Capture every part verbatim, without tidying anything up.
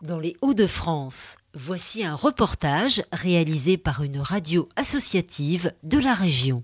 Dans les Hauts-de-France, voici un reportage réalisé par une radio associative de la région.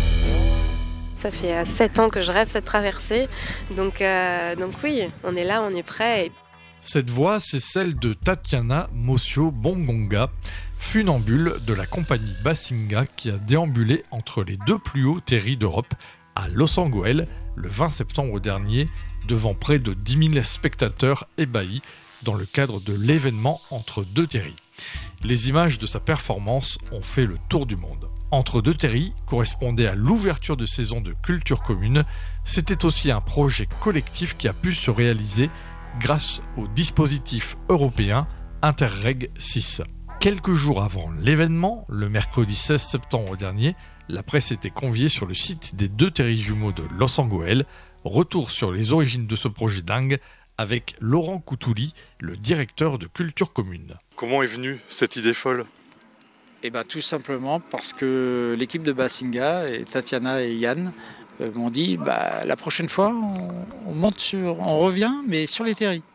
Ça fait sept ans que je rêve cette traversée, donc, euh, donc oui, on est là, on est prêt. Cette voix, c'est celle de Tatiana Mosio Bongonga, funambule de la compagnie Basinga qui a déambulé entre les deux plus hauts terris d'Europe à Losangoel le vingt septembre dernier, devant près de dix mille spectateurs ébahis dans le cadre de l'événement entre deux terris. Les images de sa performance ont fait le tour du monde. Entre deux terris correspondait à l'ouverture de saison de culture commune. C'était aussi un projet collectif qui a pu se réaliser grâce au dispositif européen Interreg six. Quelques jours avant l'événement, le mercredi seize septembre dernier, la presse était conviée sur le site des deux terris jumeaux de Losangoel. Retour sur les origines de ce projet dingue avec Laurent Coutouli, le directeur de Culture Commune. Comment est venue cette idée folle ? Eh ben, tout simplement parce que l'équipe de Basinga, et Tatiana et Yann, euh, m'ont dit bah, la prochaine fois, on, on monte sur, on revient, mais sur les terris.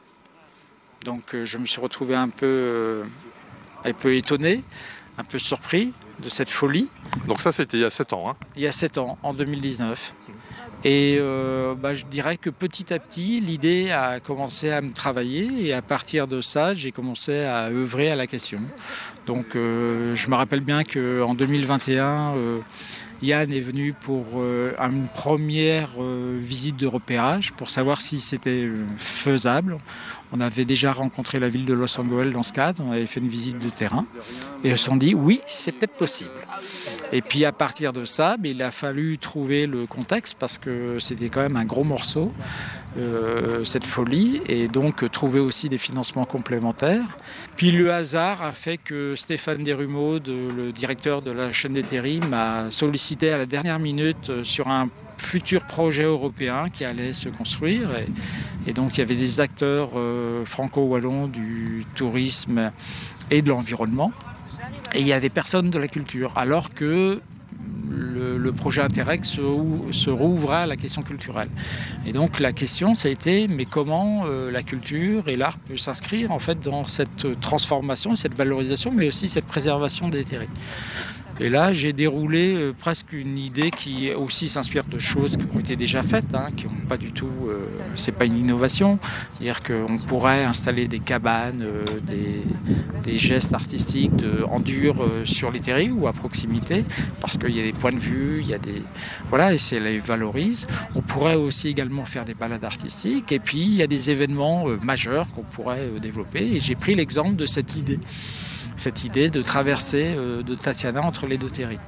Donc euh, je me suis retrouvé un peu, euh, un peu étonné, un peu surpris de cette folie. Donc ça, c'était il y a sept ans. Hein ? Il y a sept ans, en deux mille dix-neuf. Et euh, bah, je dirais que petit à petit, l'idée a commencé à me travailler et à partir de ça, j'ai commencé à œuvrer à la question. Donc euh, je me rappelle bien qu'en deux mille vingt et un, euh, Yann est venu pour euh, une première euh, visite de repérage pour savoir si c'était euh, faisable. On avait déjà rencontré la ville de Losangoel dans ce cadre, on avait fait une visite de terrain et ils se sont dit oui, c'est peut-être possible. Et puis à partir de ça, il a fallu trouver le contexte parce que c'était quand même un gros morceau, euh, cette folie, et donc trouver aussi des financements complémentaires. Puis le hasard a fait que Stéphane Desrumeaux, le directeur de la chaîne des terris, m'a sollicité à la dernière minute sur un futur projet européen qui allait se construire. Et, et donc il y avait des acteurs euh, franco-wallons du tourisme et de l'environnement. Et il n'y avait personne de la culture, alors que le, le projet Interreg se, se rouvra à la question culturelle. Et donc la question, ça a été, mais comment euh, la culture et l'art peuvent s'inscrire en fait dans cette transformation, cette valorisation, mais aussi cette préservation des terris. Et là, j'ai déroulé euh, presque une idée qui aussi s'inspire de choses qui ont été déjà faites, hein, qui n'ont pas du tout, euh, c'est pas une innovation. C'est-à-dire qu'on pourrait installer des cabanes, euh, des, des gestes artistiques de, en dur euh, sur les terris ou à proximité, parce qu'il y a des points de vue, il y a des, voilà, et ça les valorise. On pourrait aussi également faire des balades artistiques, et puis il y a des événements euh, majeurs qu'on pourrait euh, développer. Et j'ai pris l'exemple de cette idée. cette idée de traverser euh, de Tatiana entre les deux terris.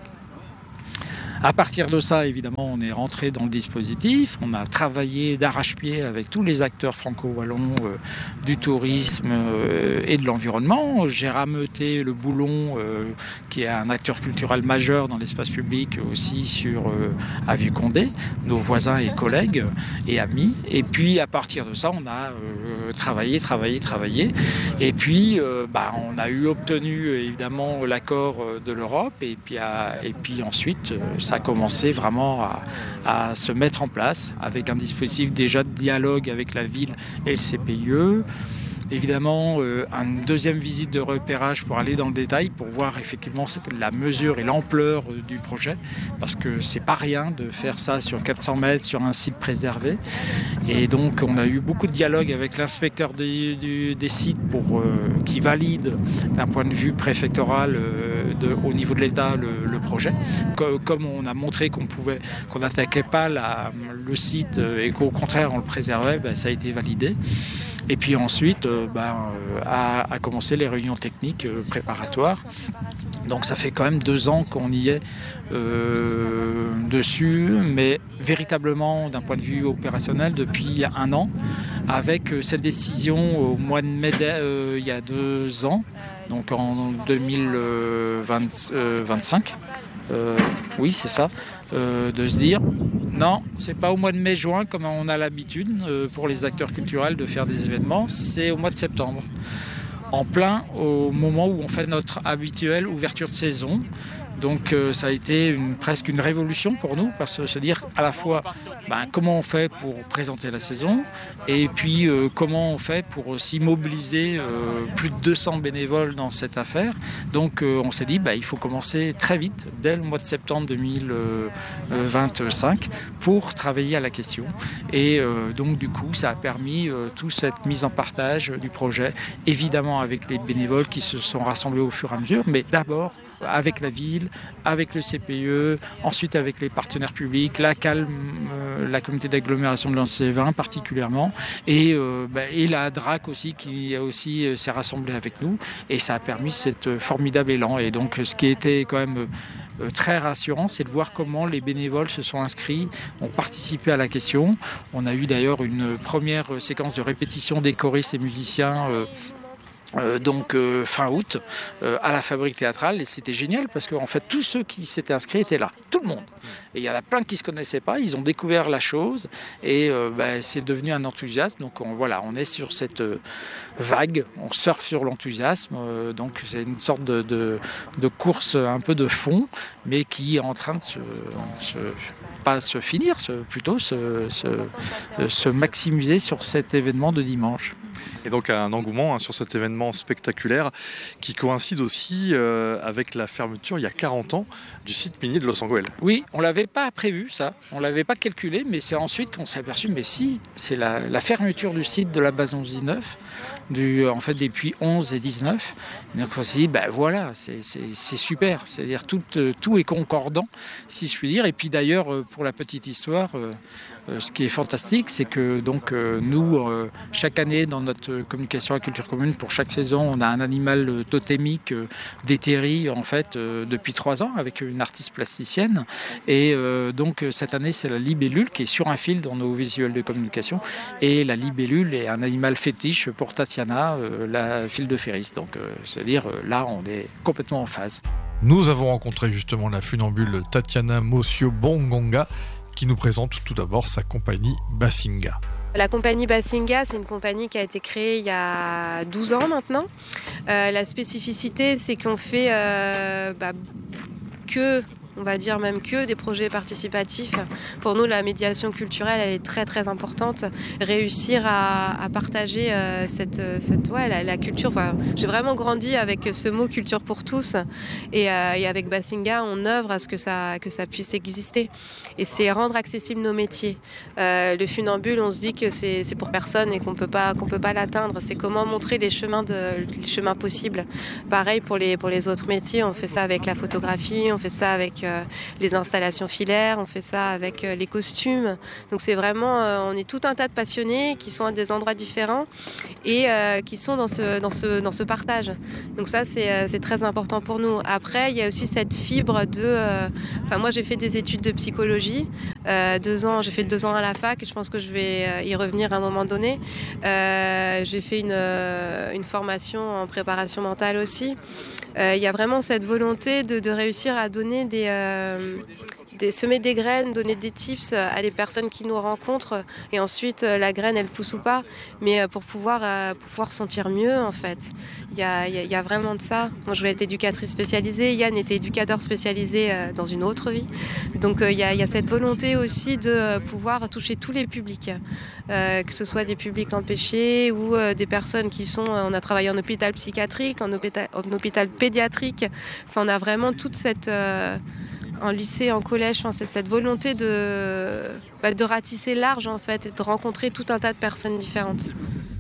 À partir de ça, évidemment, on est rentré dans le dispositif. On a travaillé d'arrache-pied avec tous les acteurs franco-wallons euh, du tourisme euh, et de l'environnement. J'ai rameuté le Boulon, euh, qui est un acteur culturel majeur dans l'espace public, aussi sur euh, à Vieux-Condé, nos voisins et collègues et amis. Et puis, à partir de ça, on a euh, travaillé, travaillé, travaillé. Et puis, euh, bah, on a eu obtenu, évidemment, l'accord de l'Europe. Et puis, à, et puis ensuite, euh, ça a commencé vraiment à, à se mettre en place avec un dispositif déjà de dialogue avec la ville et le C P I E. Évidemment, euh, une deuxième visite de repérage pour aller dans le détail, pour voir effectivement la mesure et l'ampleur euh, du projet, parce que c'est pas rien de faire ça sur quatre cents mètres, sur un site préservé. Et donc, on a eu beaucoup de dialogue avec l'inspecteur des, du, des sites pour euh, qui valide d'un point de vue préfectoral euh, de, au niveau de l'État le, le projet. Comme, comme on a montré qu'on pouvait, qu'on n'attaquait pas la, le site euh, et qu'au contraire on le préservait, ben, ça a été validé. Et puis ensuite, euh, ben, euh, a, a commencé les réunions techniques euh, préparatoires. Donc ça fait quand même deux ans qu'on y est euh, dessus, mais véritablement d'un point de vue opérationnel depuis un an, avec euh, cette décision au mois de mai euh, il y a deux ans, donc en deux mille vingt-cinq. Euh, oui, c'est ça, euh, de se dire non, c'est pas au mois de mai-juin comme on a l'habitude euh, pour les acteurs culturels de faire des événements, c'est au mois de septembre, en plein au moment où on fait notre habituelle ouverture de saison. Donc euh, ça a été une, presque une révolution pour nous, parce que se dire à la fois ben, comment on fait pour présenter la saison, et puis euh, comment on fait pour aussi mobiliser euh, plus de deux cents bénévoles dans cette affaire. Donc euh, on s'est dit ben, il faut commencer très vite, dès le mois de septembre deux mille vingt-cinq, pour travailler à la question. Et euh, donc du coup ça a permis euh, toute cette mise en partage du projet, évidemment avec les bénévoles qui se sont rassemblés au fur et à mesure, mais d'abord avec la ville, avec le C P E, ensuite avec les partenaires publics, la CALM, euh, la communauté d'agglomération de Lancy-les-Vins particulièrement, et, euh, bah, et la D R A C aussi qui a aussi euh, s'est rassemblée avec nous, et ça a permis cet euh, formidable élan. Et donc ce qui était quand même euh, très rassurant, c'est de voir comment les bénévoles se sont inscrits, ont participé à la question. On a eu d'ailleurs une première séquence de répétition des choristes et musiciens euh, Euh, donc euh, fin août euh, à la Fabrique théâtrale, et c'était génial parce que en fait tous ceux qui s'étaient inscrits étaient là, tout le monde, et il y en a plein qui se connaissaient pas, ils ont découvert la chose, et euh, bah, c'est devenu un enthousiasme. Donc on, voilà, on est sur cette euh, vague, on surfe sur l'enthousiasme, euh, donc c'est une sorte de, de, de course un peu de fond, mais qui est en train de se, se pas se finir, se, plutôt se, se, se maximiser sur cet événement de dimanche. Et donc un engouement hein, sur cet événement spectaculaire qui coïncide aussi euh, avec la fermeture il y a quarante ans du site minier de Losanguel. Oui, on ne l'avait pas prévu ça, on ne l'avait pas calculé, mais c'est ensuite qu'on s'est aperçu, mais si, c'est la, la fermeture du site de la base onze dix-neuf, du, en fait depuis onze et dix-neuf. Donc on s'est dit, ben voilà, c'est, c'est, c'est super, c'est-à-dire tout, tout est concordant, si je puis dire. Et puis d'ailleurs, pour la petite histoire, euh, ce qui est fantastique, c'est que donc, euh, nous, euh, chaque année, dans notre communication à Culture Commune, pour chaque saison, on a un animal totémique euh, déterri en fait, euh, depuis trois ans, avec une artiste plasticienne. Et euh, donc cette année, c'est la libellule qui est sur un fil dans nos visuels de communication. Et la libellule est un animal fétiche pour Tatiana, euh, la file de Ferris. Donc euh, c'est-à-dire, euh, là, on est complètement en phase. Nous avons rencontré justement la funambule Tatiana Mossio Bongonga, qui nous présente tout d'abord sa compagnie Basinga. La compagnie Basinga, c'est une compagnie qui a été créée il y a douze ans maintenant. Euh, la spécificité, c'est qu'on fait euh, bah, que... on va dire même que des projets participatifs. Pour nous, la médiation culturelle, elle est très très importante. Réussir à, à partager euh, cette, cette, ouais, la, la culture. Enfin, j'ai vraiment grandi avec ce mot culture pour tous. Et, euh, et avec Basinga, on œuvre à ce que ça, que ça puisse exister. Et c'est rendre accessibles nos métiers. Euh, le funambule, on se dit que c'est, c'est pour personne et qu'on peut pas, qu'on peut pas l'atteindre. C'est comment montrer les chemins, de, les chemins possibles. Pareil pour les, pour les autres métiers. On fait ça avec la photographie, on fait ça avec euh, les installations filaires, on fait ça avec euh, les costumes. Donc c'est vraiment, euh, on est tout un tas de passionnés qui sont à des endroits différents et euh, qui sont dans ce, dans ce, dans ce partage. Donc ça, c'est, euh, c'est très important pour nous. Après, il y a aussi cette fibre de... Euh, enfin, moi, j'ai fait des études de psychologie. Euh, deux ans, j'ai fait deux ans à la fac et je pense que je vais euh, y revenir à un moment donné. Euh, j'ai fait une, euh, une formation en préparation mentale aussi. Euh, il y a vraiment cette volonté de, de réussir à donner des, euh, des, semer des graines, donner des tips à les personnes qui nous rencontrent, et ensuite la graine elle pousse ou pas, mais pour pouvoir, euh, pour pouvoir sentir mieux en fait. Il y a, il y a, il y a vraiment de ça. Moi je voulais être éducatrice spécialisée, Yann était éducateur spécialisé euh, dans une autre vie. Donc euh, il y a, il y a cette volonté aussi de pouvoir toucher tous les publics, euh, que ce soit des publics empêchés ou euh, des personnes qui sont... Euh, on a travaillé en hôpital psychiatrique, en hôpital, en hôpital pédiatrique. Enfin, on a vraiment toute cette... Euh, en lycée, en collège, enfin, c'est cette volonté de, bah, de ratisser large en fait et de rencontrer tout un tas de personnes différentes.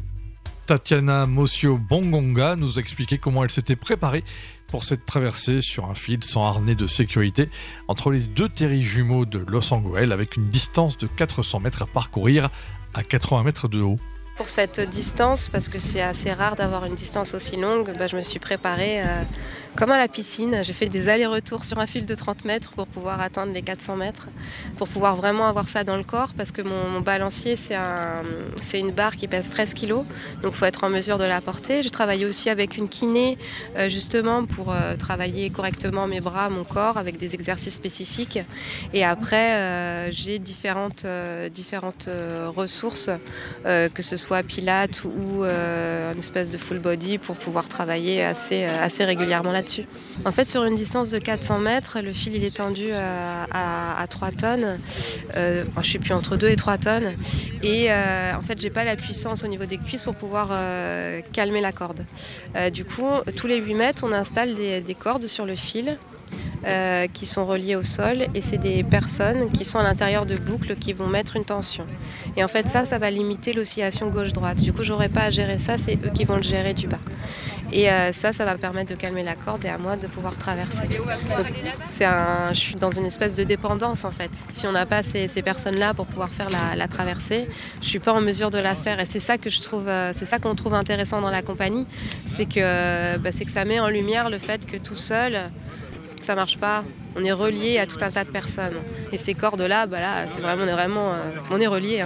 Tatiana Mossio Bongonga nous expliquait comment elle s'était préparée pour cette traversée sur un fil sans harnais de sécurité entre les deux terris jumeaux de Losanguel avec une distance de quatre cents mètres à parcourir à quatre-vingts mètres de haut. Pour cette distance, parce que c'est assez rare d'avoir une distance aussi longue, bah, je me suis préparée euh, comme à la piscine. J'ai fait des allers-retours sur un fil de trente mètres pour pouvoir atteindre les quatre cents mètres, pour pouvoir vraiment avoir ça dans le corps, parce que mon, mon balancier, c'est, un, c'est une barre qui pèse treize kilos, donc il faut être en mesure de la porter. J'ai travaillé aussi avec une kiné, euh, justement, pour euh, travailler correctement mes bras, mon corps, avec des exercices spécifiques. Et après, euh, j'ai différentes, euh, différentes euh, ressources, euh, que ce soit pilates ou euh, une espèce de full body pour pouvoir travailler assez, assez régulièrement là-dessus. En fait, sur une distance de quatre cents mètres, le fil il est tendu à, à, à trois tonnes, euh, enfin, je ne sais plus, entre deux et trois tonnes. Et euh, en fait, je n'ai pas la puissance au niveau des cuisses pour pouvoir euh, calmer la corde. Euh, du coup, tous les huit mètres, on installe des, des cordes sur le fil. Euh, qui sont reliés au sol et c'est des personnes qui sont à l'intérieur de boucles qui vont mettre une tension. Et en fait ça, ça va limiter l'oscillation gauche-droite. Du coup, j'aurais pas à gérer ça, c'est eux qui vont le gérer du bas. Et euh, ça, ça va permettre de calmer la corde et à moi de pouvoir traverser. Donc, c'est un, je suis dans une espèce de dépendance en fait. Si on n'a pas ces, ces personnes-là pour pouvoir faire la, la traversée, je suis pas en mesure de la faire. Et c'est ça que je trouve, c'est ça qu'on trouve intéressant dans la compagnie, c'est que, bah, c'est que ça met en lumière le fait que tout seul, ça marche pas. On est relié à tout un tas de personnes. Et ces cordes-là, bah là, c'est vraiment, on est vraiment, euh, on est reliés. Hein.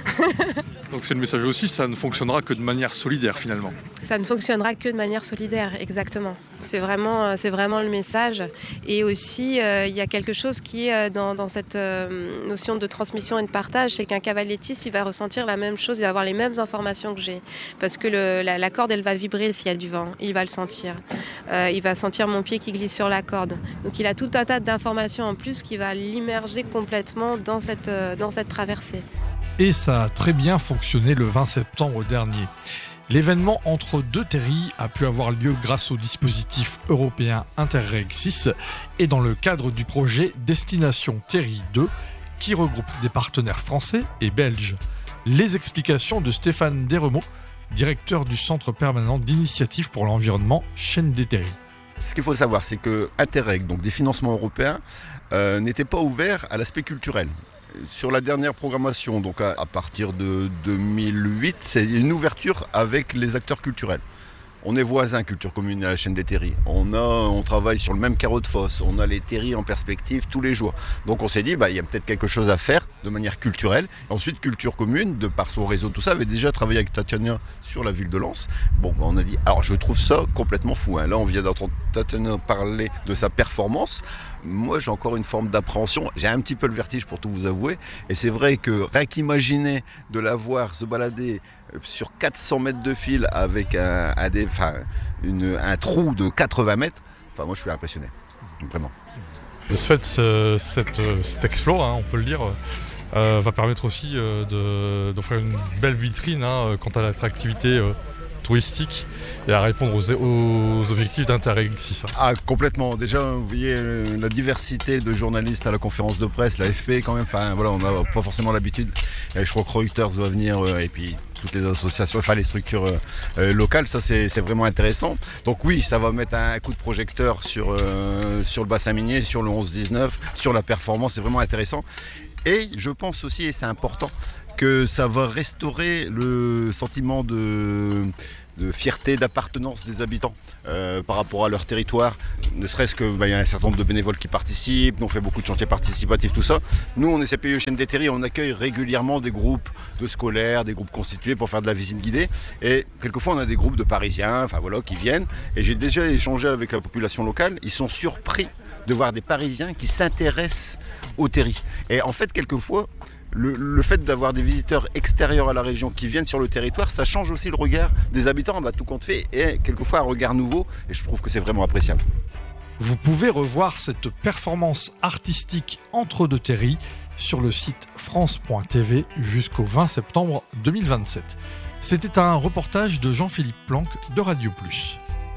Donc c'est le message aussi, ça ne fonctionnera que de manière solidaire finalement. Ça ne fonctionnera que de manière solidaire, exactement. C'est vraiment, c'est vraiment le message. Et aussi, euh, il y a quelque chose qui est dans, dans cette euh, notion de transmission et de partage, c'est qu'un cavalettiste, il va ressentir la même chose, il va avoir les mêmes informations que j'ai. Parce que le, la, la corde, elle va vibrer s'il y a du vent, il va le sentir. Euh, il va sentir mon pied qui glisse sur la corde. Donc il a tout un tas d'informations en plus qui va l'immerger complètement dans cette, euh, dans cette traversée. Et ça a très bien fonctionné le vingt septembre dernier. L'événement entre deux terris a pu avoir lieu grâce au dispositif européen Interreg six et dans le cadre du projet Destination Terri deux qui regroupe des partenaires français et belges. Les explications de Stéphane Desremeaux, directeur du Centre permanent d'initiative pour l'environnement Chaîne des Terris. Ce qu'il faut savoir, c'est que Interreg, donc des financements européens, euh, n'étaient pas ouverts à l'aspect culturel. Sur la dernière programmation, donc à, à partir de deux mille huit, c'est une ouverture avec les acteurs culturels. On est voisins, culture commune à la Chaîne des Terris. On, a, on travaille sur le même carreau de fosse. On a les terris en perspective tous les jours. Donc on s'est dit, bah, il y a peut-être quelque chose à faire de manière culturelle. Ensuite, culture commune, de par son réseau, tout ça, avait déjà travaillé avec Tatiana sur la ville de Lens. Bon, bah, on a dit, alors je trouve ça complètement fou. Hein. Là, on vient d'entendre Tatiana parler de sa performance. Moi, j'ai encore une forme d'appréhension. J'ai un petit peu le vertige pour tout vous avouer. Et c'est vrai que rien qu'imaginer de la voir se balader sur quatre cents mètres de fil avec un, un, des, enfin, une, un trou de quatre-vingts mètres, enfin, moi je suis impressionné, vraiment. De ce fait, ce, cette, cet exploit, hein, on peut le dire, euh, va permettre aussi euh, de, d'offrir une belle vitrine hein, quant à l'attractivité euh, touristique et à répondre aux, aux objectifs d'Interreg six. Ah, complètement. Déjà, vous voyez euh, la diversité de journalistes à la conférence de presse, la F P quand même, enfin voilà, on n'a pas forcément l'habitude. Et je crois que Reuters va venir euh, et puis toutes les associations, enfin les structures euh, euh, locales, ça c'est, c'est vraiment intéressant. Donc oui, ça va mettre un coup de projecteur sur, euh, sur le bassin minier, sur le onze dix-neuf, sur la performance, c'est vraiment intéressant. Et je pense aussi, et c'est important, que ça va restaurer le sentiment de, de fierté, d'appartenance des habitants euh, par rapport à leur territoire. Ne serait-ce que bah, y a un certain nombre de bénévoles qui participent, nous on fait beaucoup de chantiers participatifs, tout ça. Nous on est C P I E Chaîne des Terris, on accueille régulièrement des groupes de scolaires, des groupes constitués pour faire de la visite guidée. Et quelquefois on a des groupes de Parisiens, enfin voilà, qui viennent. Et j'ai déjà échangé avec la population locale, ils sont surpris de voir des Parisiens qui s'intéressent aux terris. Et en fait, quelquefois, Le, le fait d'avoir des visiteurs extérieurs à la région qui viennent sur le territoire, ça change aussi le regard des habitants, bah, tout compte fait, et quelquefois un regard nouveau, et je trouve que c'est vraiment appréciable. Vous pouvez revoir cette performance artistique entre deux terris sur le site france point t v jusqu'au vingt septembre deux mille vingt-sept. C'était un reportage de Jean-Philippe Planck de Radio Plus.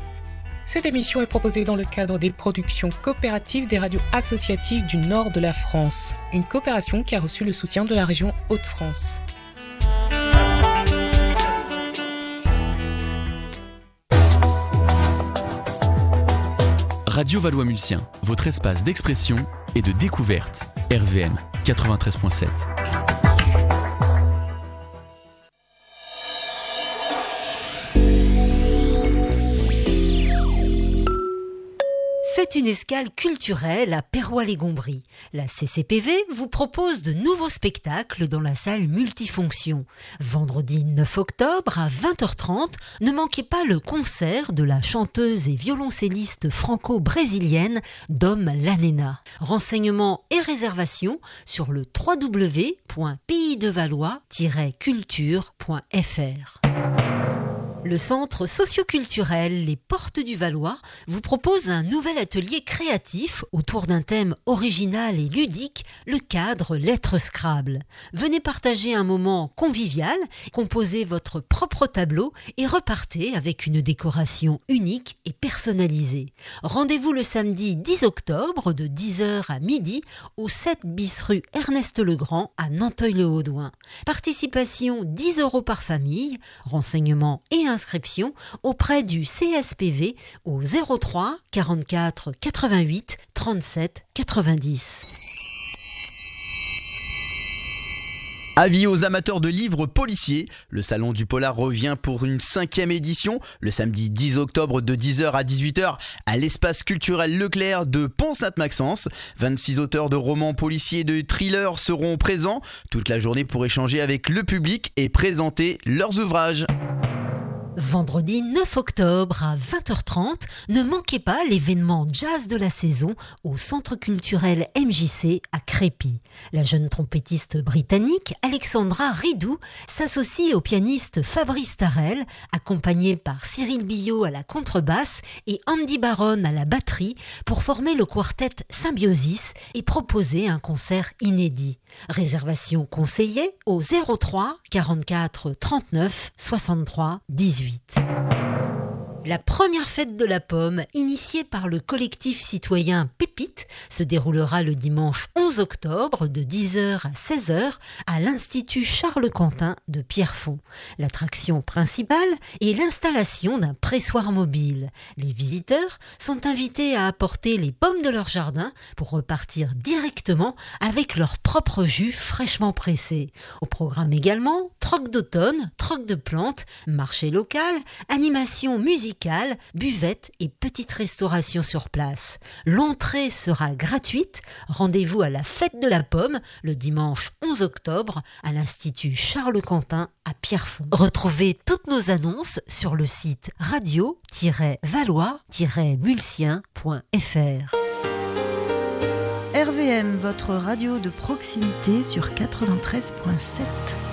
Cette émission est proposée dans le cadre des productions coopératives des radios associatives du nord de la France, une coopération qui a reçu le soutien de la région Hauts-de-France. Radio Valois-Mulsien, votre espace d'expression et de découverte. R V M quatre-vingt-treize point sept. Faites une escale culturelle à Perrois-les-Gombries. La C C P V vous propose de nouveaux spectacles dans la salle multifonction. Vendredi neuf octobre à vingt heures trente, ne manquez pas le concert de la chanteuse et violoncelliste franco-brésilienne Dom Lanena. Renseignements et réservations sur le w w w point pays de valois tiret culture point f r. Le centre socioculturel Les Portes du Valois vous propose un nouvel atelier créatif autour d'un thème original et ludique, le cadre Lettres Scrabble. Venez partager un moment convivial, composez votre propre tableau et repartez avec une décoration unique et personnalisée. Rendez-vous le samedi dix octobre de dix heures à midi au sept bis rue Ernest Legrand à Nanteuil-le-Haudouin. Participation dix euros par famille, renseignements et inscription auprès du C S P V au zéro trois quarante-quatre quatre-vingt-huit trente-sept quatre-vingt-dix. Avis aux amateurs de livres policiers, le Salon du Polar revient pour une cinquième édition, le samedi dix octobre de dix heures à dix-huit heures à l'espace culturel Leclerc de Pont-Sainte-Maxence. vingt-six auteurs de romans policiers et de thrillers seront présents toute la journée pour échanger avec le public et présenter leurs ouvrages. Vendredi neuf octobre à vingt heures trente, ne manquez pas l'événement jazz de la saison au Centre culturel M J C à Crépy. La jeune trompettiste britannique Alexandra Ridou s'associe au pianiste Fabrice Tarel, accompagné par Cyril Billot à la contrebasse et Andy Baron à la batterie, pour former le quartet Symbiosis et proposer un concert inédit. Réservation conseillée au zéro trois quarante-quatre trente-neuf soixante-trois dix-huit. La première fête de la pomme, initiée par le collectif citoyen Pépite, se déroulera le dimanche onze octobre de dix heures à seize heures à l'Institut Charles-Quentin de Pierrefonds. L'attraction principale est l'installation d'un pressoir mobile. Les visiteurs sont invités à apporter les pommes de leur jardin pour repartir directement avec leur propre jus fraîchement pressé. Au programme également, troc d'automne, troc de plantes, marché local, animation musicale, buvette et petite restauration sur place. L'entrée sera gratuite. Rendez-vous à la fête de la pomme le dimanche onze octobre à l'Institut Charles-Quentin à Pierrefonds. Retrouvez toutes nos annonces sur le site radio tiret valois tiret mulsien point f r. R V M, votre radio de proximité sur quatre-vingt-treize virgule sept.